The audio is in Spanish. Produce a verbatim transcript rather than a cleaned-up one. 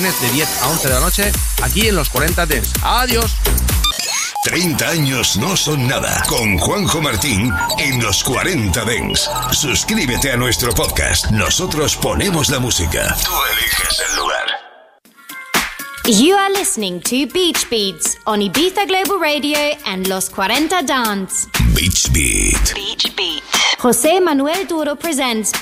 viernes de diez a once de la noche, aquí en Los cuarenta Dance. ¡Adiós! treinta años no son nada. Con Juanjo Martín en Los cuarenta Dance. Suscríbete a nuestro podcast. Nosotros ponemos la música. Tú eliges el lugar. You are listening to Beach Beats on Ibiza Global Radio and Los cuarenta Dance. Beach Beat. Beach Beat. José Manuel Duro presents